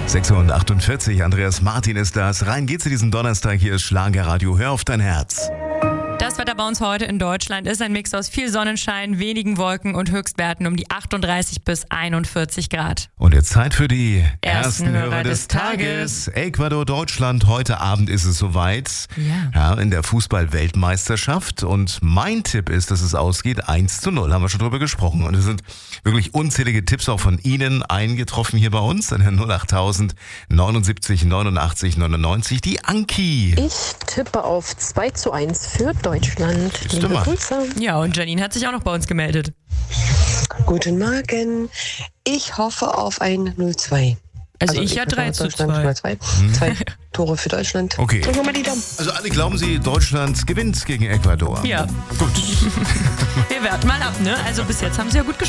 6:48 Uhr, Andreas Martin ist das. Rein geht's in diesen Donnerstag, hier ist Schlagerradio. Hör auf dein Herz. Das Wetter bei uns heute in Deutschland ist ein Mix aus viel Sonnenschein, wenigen Wolken und Höchstwerten um die 38 bis 41 Grad. Und jetzt Zeit für die Ersten Hörer des Tages. Ecuador, Deutschland. Heute Abend ist es soweit. Ja, in der Fußball-Weltmeisterschaft. Und mein Tipp ist, dass es ausgeht 1:0. Haben wir schon drüber gesprochen. Und es sind wirklich unzählige Tipps auch von Ihnen eingetroffen hier bei uns. In der 08000 79 89 99. Die Anki. Ich tippe auf 2:1 für Deutschland. Liebe Grüße. Ja, und Janine hat sich auch noch bei uns gemeldet. Guten Morgen. Ich hoffe auf ein 0:2. Also ich ja 3:2. 2 Tore für Deutschland. Okay. Drücken wir mal die Daumen. Also alle glauben Sie, Deutschland gewinnt gegen Ecuador. Ja. Gut. Wir warten mal ab, ne? Also bis jetzt haben sie ja gut gespielt.